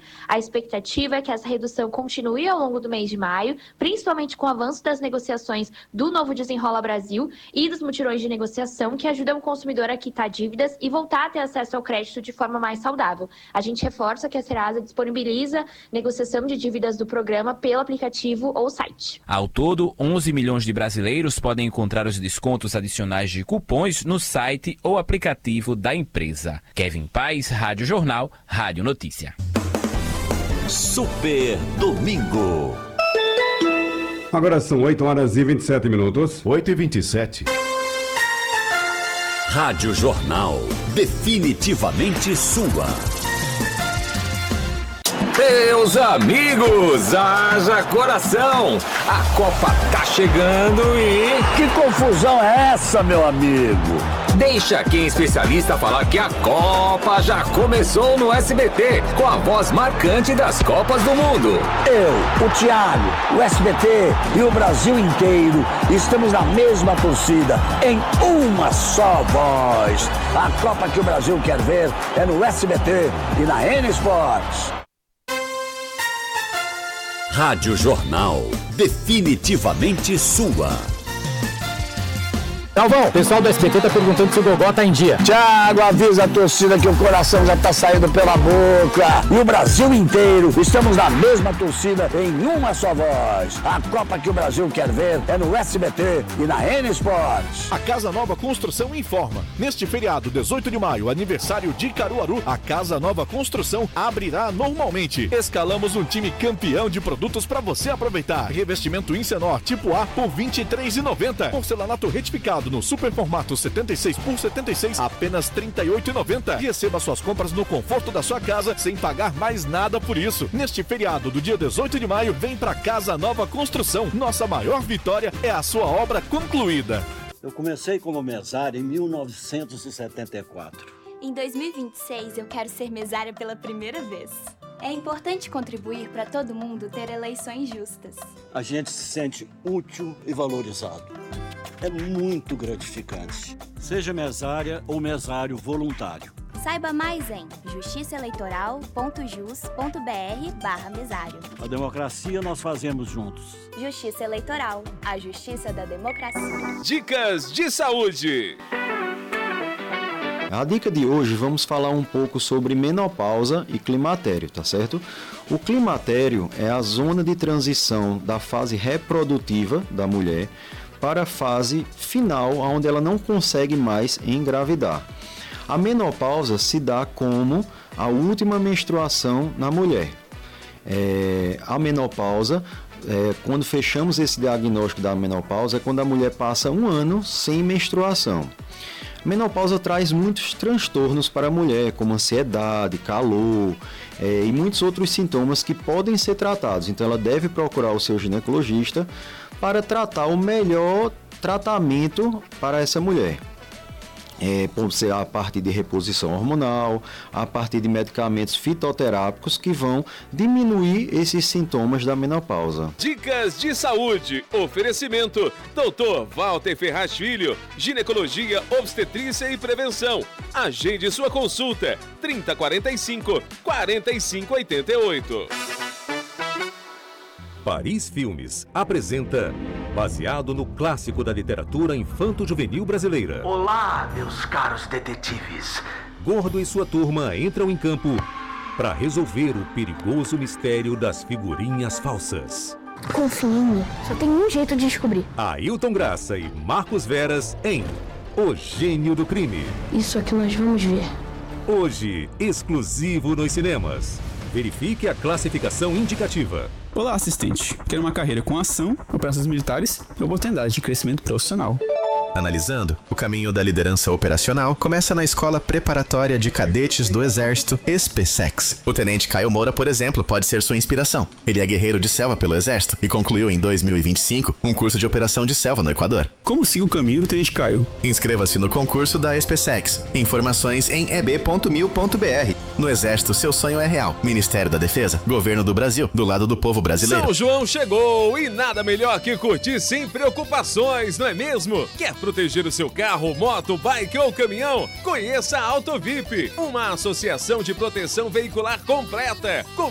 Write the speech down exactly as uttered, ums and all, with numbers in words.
A expectativa é que essa redução continue ao longo do mês de maio, principalmente com o avanço das negociações do novo Desenrola Brasil e dos mutirões de negociação que ajudam o consumidor a quitar dívidas e voltar a ter acesso ao crédito de forma mais saudável. A gente reforça que a Serasa disponibiliza negociação de dívidas do programa pelo aplicativo ou site. Ao todo, onze milhões de brasileiros podem encontrar os descontos adicionais de cupons no site ou aplicativo da empresa. Kevin Paz, Rádio Jornal, Rádio Notícia. Super Domingo. Agora são oito horas e vinte e sete minutos. oito e vinte e sete. Rádio Jornal, definitivamente sua. Meus amigos, haja coração! A Copa tá chegando e... Que confusão é essa, meu amigo? Deixa quem é especialista falar que a Copa já começou no S B T, com a voz marcante das Copas do Mundo. Eu, o Thiago, o S B T e o Brasil inteiro estamos na mesma torcida, em uma só voz. A Copa que o Brasil quer ver é no S B T e na N Sports. Rádio Jornal, definitivamente sua. Galvão, o pessoal do S B T tá perguntando se o Gogó tá em dia. Thiago, avisa a torcida que o coração já tá saindo pela boca. E o Brasil inteiro, estamos na mesma torcida, em uma só voz. A Copa que o Brasil quer ver é no S B T e na N Sports. A Casa Nova Construção informa. Neste feriado, dezoito de maio, aniversário de Caruaru, a Casa Nova Construção abrirá normalmente. Escalamos um time campeão de produtos para você aproveitar. Revestimento Incenor tipo A por vinte e três reais e noventa centavos. Porcelanato retificado no super formato setenta e seis por setenta e seis, apenas trinta e oito reais e noventa centavos. Receba suas compras no conforto da sua casa sem pagar mais nada por isso. Neste feriado do dia dezoito de maio, vem pra Casa Nova Construção. Nossa maior vitória é a sua obra concluída. Eu comecei como mesário em mil novecentos e setenta e quatro. Em dois mil e vinte e seis, eu quero ser mesária pela primeira vez. É importante contribuir para todo mundo ter eleições justas. A gente se sente útil e valorizado. É muito gratificante. Seja mesária ou mesário voluntário. Saiba mais em justiçaeleitoral ponto jus ponto br barra mesário. A democracia nós fazemos juntos. Justiça Eleitoral, a justiça da democracia. Dicas de saúde. A dica de hoje vamos falar um pouco sobre menopausa e climatério, tá certo? O climatério é a zona de transição da fase reprodutiva da mulher para a fase final, onde ela não consegue mais engravidar. A menopausa se dá como a última menstruação na mulher. É, a menopausa, é, quando fechamos esse diagnóstico da menopausa, é quando a mulher passa um ano sem menstruação. A menopausa traz muitos transtornos para a mulher, como ansiedade, calor é, e muitos outros sintomas que podem ser tratados. Então ela deve procurar o seu ginecologista para tratar o melhor tratamento para essa mulher. É, pode ser a partir de reposição hormonal, a partir de medicamentos fitoterápicos que vão diminuir esses sintomas da menopausa. Dicas de saúde. Oferecimento doutor Walter Ferraz Filho, ginecologia, obstetrícia e prevenção. Agende sua consulta trinta, quarenta e cinco, quarenta e cinco, oitenta e oito. Paris Filmes apresenta Baseado no clássico da literatura infanto-juvenil brasileira. Olá, meus caros detetives. Gordo e sua turma entram em campo para resolver o perigoso mistério das figurinhas falsas. Confia em mim, só tem um jeito de descobrir. Ailton Graça e Marcos Veras em O Gênio do Crime. Isso é que nós vamos ver. Hoje, exclusivo nos cinemas. Verifique a classificação indicativa. Olá, assistente. Quero uma carreira com ação, operações militares e oportunidade de crescimento profissional. Analisando, o caminho da liderança operacional começa na Escola Preparatória de Cadetes do Exército, ESPESEX. O Tenente Caio Moura, por exemplo, pode ser sua inspiração. Ele é guerreiro de selva pelo Exército e concluiu em dois mil e vinte e cinco um curso de operação de selva no Equador. Como siga o caminho do Tenente Caio? Inscreva-se no concurso da ESPESEX. Informações em e b ponto mil ponto b r. No Exército, seu sonho é real. Ministério da Defesa, Governo do Brasil, do lado do povo brasileiro. São João chegou e nada melhor que curtir sem preocupações, não é mesmo? Quer proteger o seu carro, moto, bike ou caminhão? Conheça a AutoVip, uma associação de proteção veicular completa, com